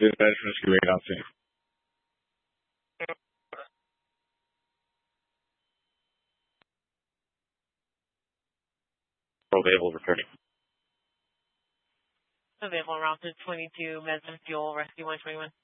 Dispatch Rescue 8 out safe. Available returning. Available route to 22 Medicine Fuel Rescue 121.